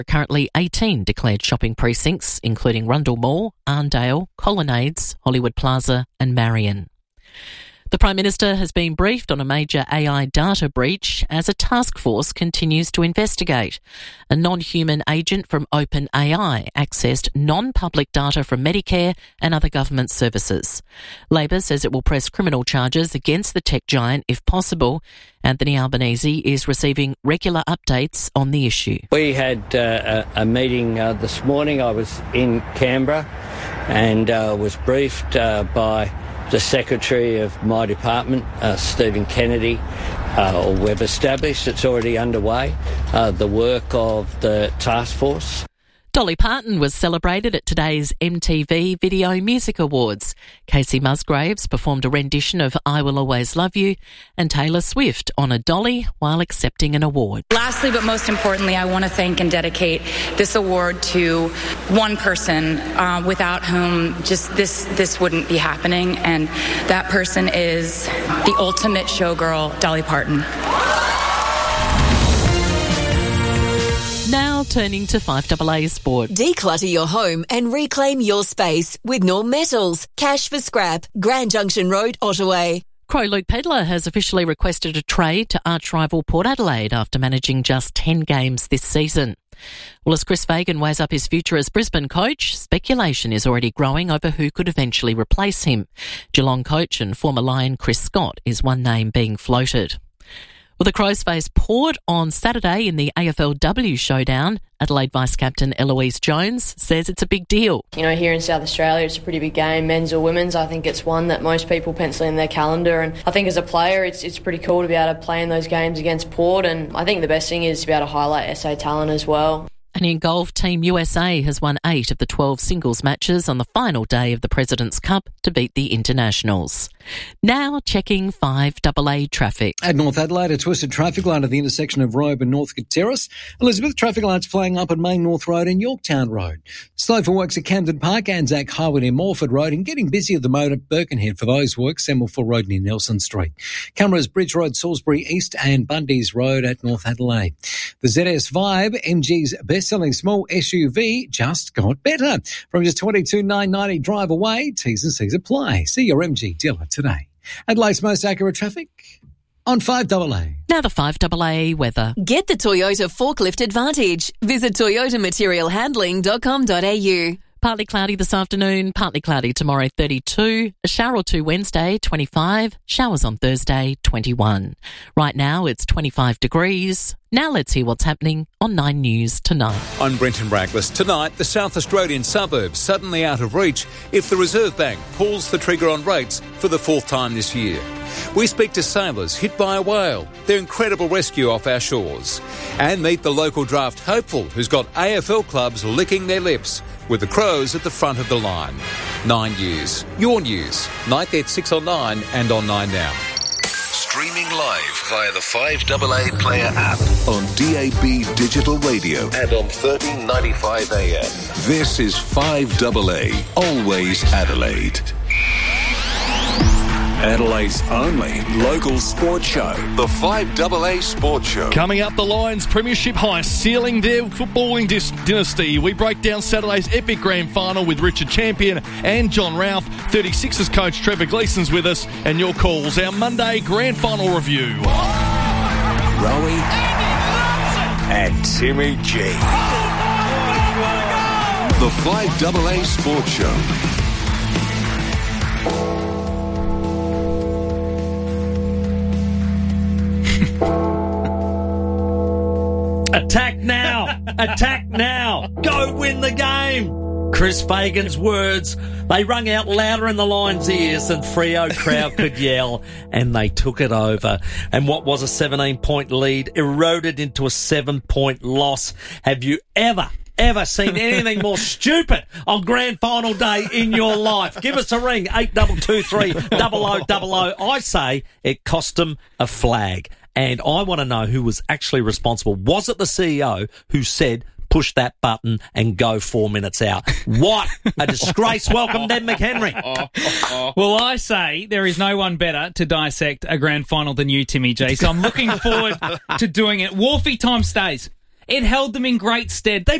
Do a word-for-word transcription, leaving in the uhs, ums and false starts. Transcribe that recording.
are currently eighteen declared shopping precincts, including Rundle Mall, Arndale, Colonnades, Hollywood Plaza and Marion. The Prime Minister has been briefed on a major A I data breach as a task force continues to investigate. A non-human agent from OpenAI accessed non-public data from Medicare and other government services. Labor says it will press criminal charges against the tech giant if possible. Anthony Albanese is receiving regular updates on the issue. We had uh, a, a meeting uh, this morning. I was in Canberra and uh, was briefed uh, by the Secretary of my department, uh, Stephen Kennedy. Uh, we've established, it's already underway, uh, the work of the task force. Dolly Parton was celebrated at today's M T V Video Music Awards. Casey Musgraves performed a rendition of I Will Always Love You, and Taylor Swift honoured Dolly while accepting an award. Lastly, but most importantly, I want to thank and dedicate this award to one person uh, without whom just this, this wouldn't be happening, and that person is the ultimate showgirl, Dolly Parton. Now turning to five A A Sport. Declutter your home and reclaim your space with Norm Metals. Cash for scrap. Grand Junction Road, Ottawa. Crow Luke Pedlar has officially requested a trade to arch-rival Port Adelaide after managing just ten games this season. Well, as Chris Fagan weighs up his future as Brisbane coach, speculation is already growing over who could eventually replace him. Geelong coach and former Lion Chris Scott is one name being floated. Well, the Crows face Port on Saturday in the A F L W showdown. Adelaide Vice-Captain Eloise Jones says it's a big deal. You know, here in South Australia, it's a pretty big game, men's or women's. I think it's one that most people pencil in their calendar. And I think as a player, it's it's pretty cool to be able to play in those games against Port. And I think the best thing is to be able to highlight S A talent as well. And in golf, Team U S A has won eight of the twelve singles matches on the final day of the President's Cup to beat the internationals. Now checking five A A traffic. At North Adelaide, a twisted traffic light at the intersection of Robe and Northcote Terrace. Elizabeth, traffic lights playing up at Main North Road and Yorktown Road. Slow for works at Camden Park, Anzac Highway near Morford Road, and getting busy at the moat at Birkenhead for those works, Semmelful Road near Nelson Street. Cameras, Bridge Road, Salisbury East and Bundy's Road at North Adelaide. The Z S Vibe, M G's best-selling small S U V, just got better. From just twenty-two thousand nine hundred ninety drive away, T's and C's apply. See your M G dealer today. Adelaide's most accurate traffic on five A A. Now the five A A weather. Get the Toyota Forklift Advantage. Visit toyota material handling dot com dot a u. Partly cloudy this afternoon, partly cloudy tomorrow, thirty-two. A shower or two Wednesday, twenty-five. Showers on Thursday, twenty-one. Right now it's twenty-five degrees. Now let's hear what's happening on Nine News tonight. I'm Brenton Braggless. Tonight, the South Australian suburbs suddenly out of reach if the Reserve Bank pulls the trigger on rates for the fourth time this year. We speak to sailors hit by a whale, their incredible rescue off our shores, and meet the local draft hopeful who's got A F L clubs licking their lips with the Crows at the front of the line. Nine News, your news, night at six on Nine and on Nine Now. Streaming live via the five A A Player app on D A B Digital Radio and on thirteen ninety-five A M. This is five A A, always Adelaide. Adelaide's only local sports show, the five A A Sports Show. Coming up, the Lions Premiership High, sealing their footballing dis- dynasty. We break down Saturday's epic grand final with Richard Champion and John Ralph. thirty-sixers coach Trevor Gleeson's with us, and your calls. Our Monday grand final review. Rowie and Timmy G. The five A A Sports Show. Attack now! Attack now! Go win the game! Chris Fagan's words, they rung out louder in the Lions' ears than Freo crowd could yell, and they took it over. And what was a seventeen-point lead eroded into a seven-point loss. Have you ever, ever seen anything more stupid on grand final day in your life? Give us a ring, eight two two three, double oh double oh. I say it cost them a flag. And I want to know who was actually responsible. Was it the C E O who said, push that button and go four minutes out? What a disgrace. Welcome, Ned McHenry. Well, I say there is no one better to dissect a grand final than you, Timmy G. So I'm looking forward to doing it. Wolfie time stays. It held them in great stead. They